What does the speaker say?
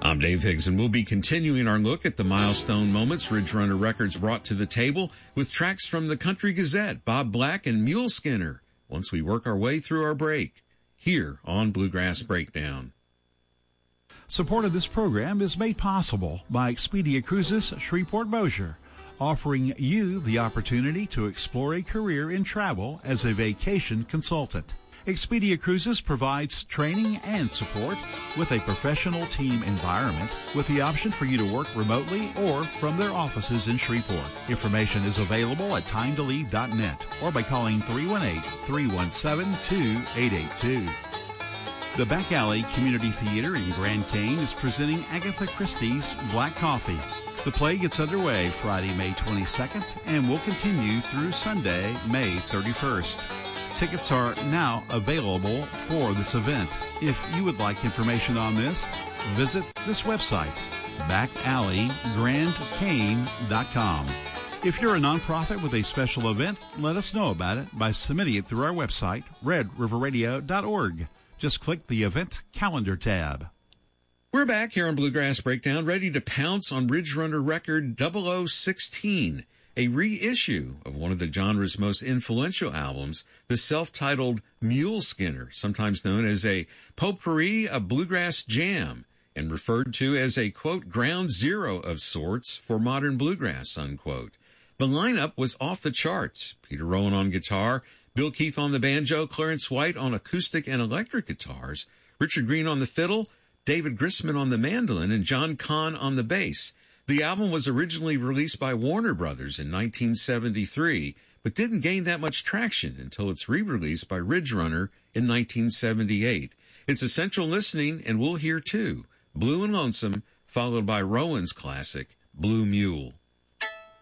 I'm Dave Higgs, and we'll be continuing our look at the milestone moments Ridge Runner Records brought to the table with tracks from the Country Gazette, Bob Black, and Mule Skinner once we work our way through our break here on Bluegrass Breakdown. Support of this program is made possible by Expedia Cruises Shreveport Bossier, offering you the opportunity to explore a career in travel as a vacation consultant. Expedia Cruises provides training and support with a professional team environment with the option for you to work remotely or from their offices in Shreveport. Information is available at timetolive.net or by calling 318-317-2882. The Back Alley Community Theater in Grand Cane is presenting Agatha Christie's Black Coffee. The play gets underway Friday, May 22nd and will continue through Sunday, May 31st. Tickets are now available for this event. If you would like information on this, visit this website, backalleygrandcane.com. If you're a nonprofit with a special event, let us know about it by submitting it through our website, redriverradio.org. Just click the Event Calendar tab. We're back here on Bluegrass Breakdown, ready to pounce on Ridge Runner record 0016. A reissue of one of the genre's most influential albums, the self-titled Mule Skinner, sometimes known as a potpourri of bluegrass jam, and referred to as a, quote, ground zero of sorts for modern bluegrass, unquote. The lineup was off the charts. Peter Rowan on guitar, Bill Keith on the banjo, Clarence White on acoustic and electric guitars, Richard Green on the fiddle, David Grisman on the mandolin, and John Kahn on the bass. The album was originally released by Warner Brothers in 1973, but didn't gain that much traction until its re-release by Ridge Runner in 1978. It's essential listening, and we'll hear two, Blue and Lonesome, followed by Rowan's classic, Blue Mule.